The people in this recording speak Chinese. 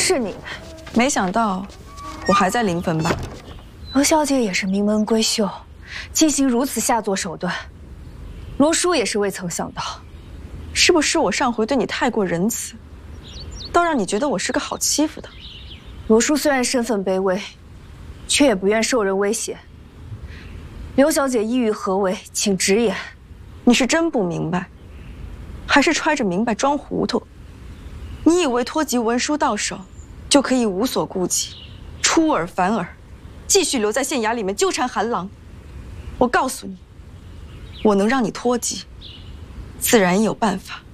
是你们。 没想到我还在临汾吧？ 罗小姐也是名门闺秀，进行如此下作手段，罗叔也是未曾想到。 是不是我上回对你太过仁慈，倒让你觉得我是个好欺负的？ 罗叔虽然身份卑微，却也不愿受人威胁。刘小姐意欲何为，请直言。 你是真不明白，还是揣着明白装糊涂？你以为托集文书到手，就可以无所顾忌，出尔反尔，继续留在县衙里面纠缠韩郎？我告诉你，我能让你脱籍，自然也有办法。